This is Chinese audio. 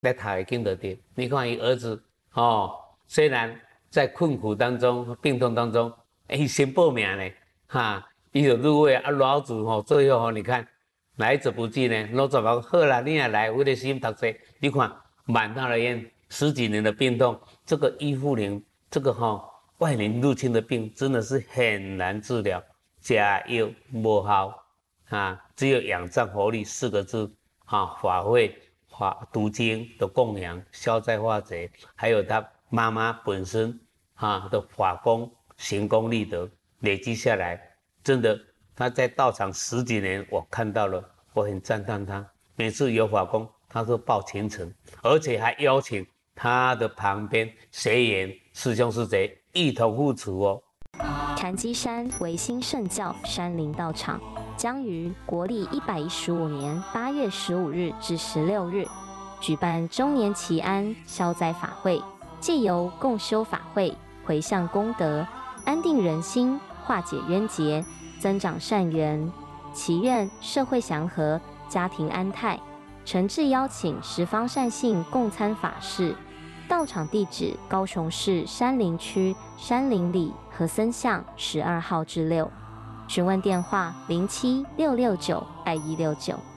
来读的经得到。你看伊儿子哦，虽然在困苦当中、病痛当中，先报名呢，哈，伊就入围啊。老子吼，最后吼，你看来者不拒呢，老子讲好啦，你也来，为了心读书，你看满大的院十几年的病痛，这个依附灵，这个外灵入侵的病，真的是很难治疗，加药无效啊，只有养藏活力四个字啊，法会。读经的供养、消灾化解，还有他妈妈本身的法功、行功立德累积下来，真的他在道场十几年，我看到了，我很赞叹他。每次有法功，他都报虔诚，而且还邀请他的旁边学员、师兄师姐一同护持哦。 潭基山维新圣教山林道场将于国历115年8月15日至16日举办周年祈安消灾法会，借由共修法会，回向功德，安定人心，化解冤结，增长善缘，祈愿社会祥和，家庭安泰。诚挚邀请十方善信共参法事。道场地址：高雄市山林区山林里和森巷12号至6。询问电话：07-669-2169。